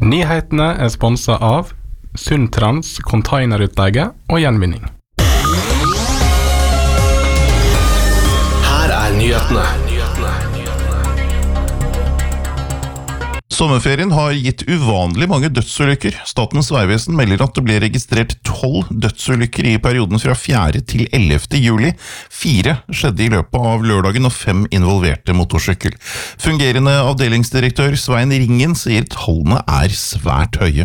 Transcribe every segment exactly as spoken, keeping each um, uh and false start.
Nyhetene er sponset av Sundtrans containerutleie og gjenvinning. Her er nyhetene. Sommerferien har gitt uvanlig mange dødsulykker. Statens vegvesen melder at det ble registrert tolv dødsulykker i perioden fra fjerde til ellevte juli. Fire skjedde i løpet av lørdagen og fem involverte motorsykkel. Fungerende avdelingsdirektør Svein Ringen sier tallene er svært høye.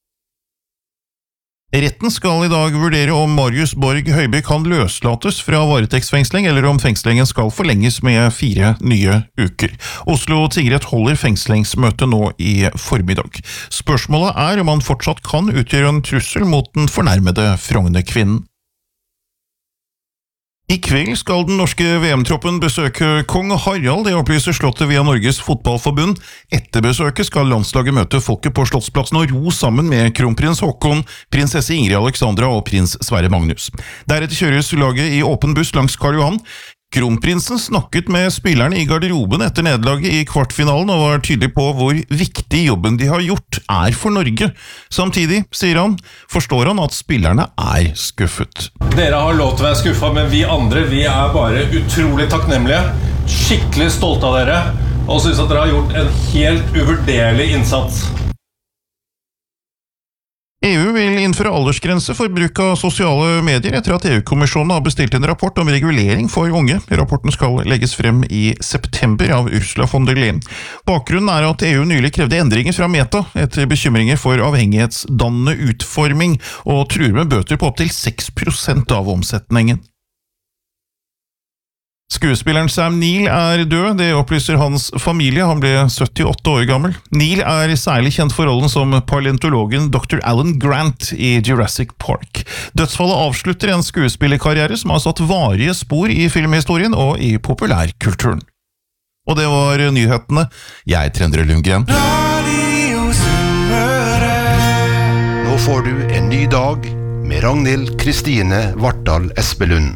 Retten skal i dag vurdere om Marius Borg Høiby kan løslates fra varetektsfengsling, eller om fengslingen skal forlenges med fire nye uker. Oslo tingrett holder fengslingsmøte nå i formiddag. Spørsmålet er om han fortsatt kan utgjøre en trussel mot den fornærmede Frogner-kvinnen. I kveld skal den norske V M-troppen besøke Kong Harald, det opplyser Slottet via Norges fotballforbund. Etter besøket skal landslaget møte folket på Slottsplassen og ro sammen med kronprins Håkon, prinsesse Ingrid Alexandra og prins Sverre Magnus. Deretter kjøres laget i åpen buss langs Karl Johan. Kronprinsen snakket med spillerne i garderoben etter nederlaget i kvartfinalen og var tydelig på hvor viktig jobben de har gjort er for Norge. Samtidig, sier han, forstår han at spillerne er skuffet. Dere har lov til å være skuffet, men vi andre, vi er bare utrolig takknemlige, skikkelig stolte av dere, og synes at dere har gjort en helt uvurderlig innsats. E U vil innføre aldersgrense for bruk av sosiale medier etter at E U-kommisjonen har bestilt en rapport om regulering for unge. Rapporten skal legges frem i september av Ursula von der Leyen. Bakgrunnen er at E U nylig krevde endringer fra Meta etter bekymringer for avhengighetsdannende utforming og truer med bøter på opp til seks prosent av omsetningen. Skuespilleren Sam Neill er død, det opplyser hans familie. Han ble syttiåtte år gammel. Neill er særlig kjent for rollen som paleontologen doktor Alan Grant i Jurassic Park. Dødsfallet avslutter en skuespillerkarriere som har satt varige spor i filmhistorien og i populærkulturen. Og det var nyhetene. Jeg er Trendre Lundgren. Nå får du en ny dag med Ragnhild Kristine Vartdal Espelund.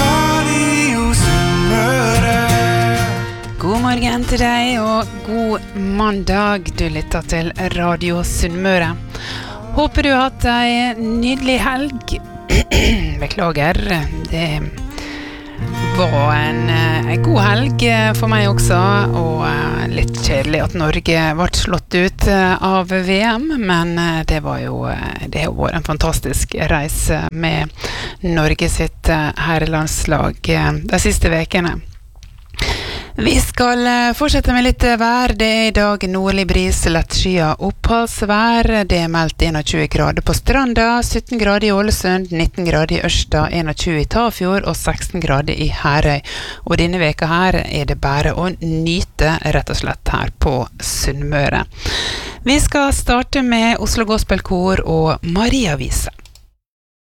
God morgen til deg, og god mandag. Du lytter til Radio Sunnmøre. Håper du har hatt en nydelig helg. Beklager, det var en, en god helg for meg også, og litt kjedelig at Norge ble slått ut av V M, men det var jo, det har vært en fantastisk reise med Norge sitt herrelandslag de siste vekene. Vi skal fortsette med litt vær. Det er i dag nordlig bris, lettskyet oppholdsvær. Det er meldt tjueen grader på Stranda, sytten grader i Ålesund, nitten grader i Ørsta, tjueen i Tafjord og seksten grader i Herøy. Og denne veka her er det bare å nyte rett og slett her på Sunnmøre. Vi skal starte med Oslo Gospelkor og Maria Vise.